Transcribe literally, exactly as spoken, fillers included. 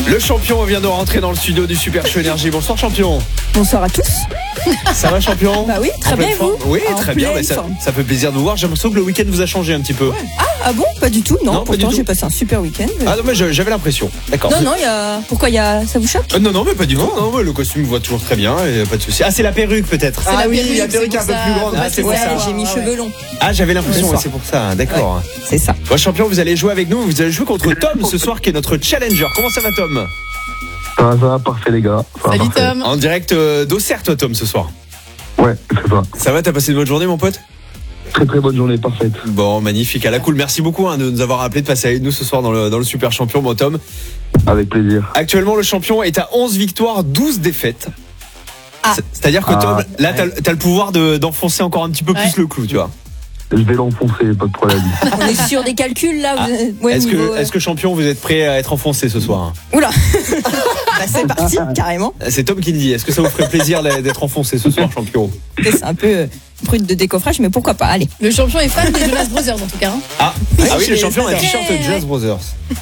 Le champion vient de rentrer dans le studio du Super Show Énergie. Bonsoir champion. Bonsoir à tous. Ça va champion? Bah oui, très En bien pleine et vous? forme? Oui, En très bien. pleine Bah, ça, forme. ça fait plaisir de vous voir. J'ai l'impression que le week-end vous a changé un petit peu. Ah, ah bon? Pas du tout, non. Non, pas du Pourtant, tout. j'ai passé un super week-end. Ah non, mais je- j'avais l'impression. D'accord. Non, non, il y a. Pourquoi il y a. Ça vous choque? Euh, non, non, mais pas du tout. Non, ouais, le costume vous voit toujours très bien et pas de souci. Ah, c'est la perruque peut-être. C'est Ah la oui, perruque, la perruque c'est un peu pour plus ça. grande. Faut Ah, pas c'est se pour Ouais, ça. voir. j'ai mis ouais. cheveux longs. Ah, j'avais l'impression, Ce ouais, soir. c'est pour ça. D'accord. C'est ça. Bon, champion, vous allez jouer avec nous. Vous allez jouer contre Tom ce soir, qui est notre challenger. Comment ça va, Tom? Ça va, ça va, parfait les gars. Ça va, Salut parfait. Tom. En direct euh, d'Auxerre, toi, Tom, ce soir. Ouais, c'est ça. Ça va? T'as passé une bonne journée, mon pote? Très très bonne journée, parfaite. Bon, magnifique, à la cool. Merci beaucoup hein, de nous avoir appelé, de passer avec nous ce soir dans le, dans le Super Champion, bon Tom. Avec plaisir. Actuellement, le champion est à onze victoires, douze défaites. Ah. C'est- C'est-à-dire que Ah. Tom, là, t'as, t'as le pouvoir de, d'enfoncer encore un petit peu Ouais. plus le clou, tu vois. Je vais l'enfoncer, pas de problème. On est sur des calculs là. Ah. Vous... Ouais, Est-ce niveau, que, euh, est-ce que champion, vous êtes prêt à être enfoncé ce soir? Oula. Bah, c'est parti, carrément. C'est Tom qui le dit. Est-ce que ça vous ferait plaisir d'être enfoncé ce soir, champion? C'est un peu euh, brut de décoffrage, mais pourquoi pas? Allez. Le champion est fan des Jonas Brothers en tout cas. hein. Ah, ah oui, le je- champion a un j'adore. t-shirt Jonas Brothers.